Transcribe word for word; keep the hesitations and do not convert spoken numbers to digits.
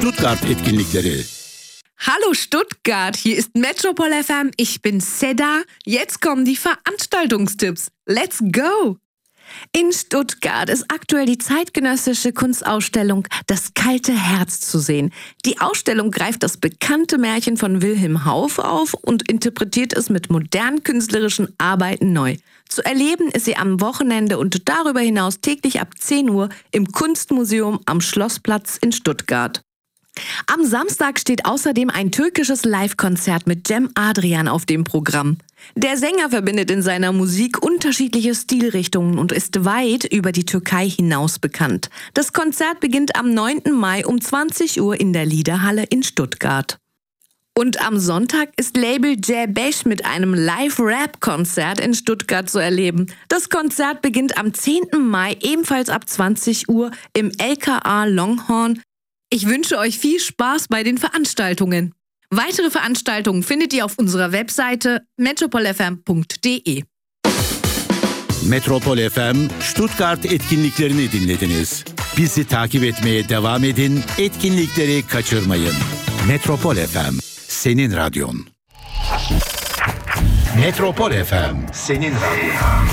Stuttgart etkinlikleri. Hallo Stuttgart, hier ist Metropol F M, ich bin Seda. Jetzt kommen die Veranstaltungstipps. Let's go! In Stuttgart ist aktuell die zeitgenössische Kunstausstellung Das kalte Herz zu sehen. Die Ausstellung greift das bekannte Märchen von Wilhelm Hauff auf und interpretiert es mit modernen künstlerischen Arbeiten neu. Zu erleben ist sie am Wochenende und darüber hinaus täglich ab zehn Uhr im Kunstmuseum am Schlossplatz in Stuttgart. Am Samstag steht außerdem ein türkisches Live-Konzert mit Cem Adrian auf dem Programm. Der Sänger verbindet in seiner Musik unterschiedliche Stilrichtungen und ist weit über die Türkei hinaus bekannt. Das Konzert beginnt am neunten Mai um zwanzig Uhr in der Liederhalle in Stuttgart. Und am Sonntag ist Label Cebeş mit einem Live-Rap-Konzert in Stuttgart zu erleben. Das Konzert beginnt am zehnten Mai ebenfalls ab zwanzig Uhr im L K A Longhorn. Ich wünsche euch viel Spaß bei den Veranstaltungen. Weitere Veranstaltungen findet ihr auf unserer Webseite metropol f m punkt d e. Metropol F M Stuttgart etkinliklerini dinlediniz. Bizi takip etmeye devam edin, etkinlikleri kaçırmayın. Metropol F M, senin radyon. Metropol F M, senin radyon.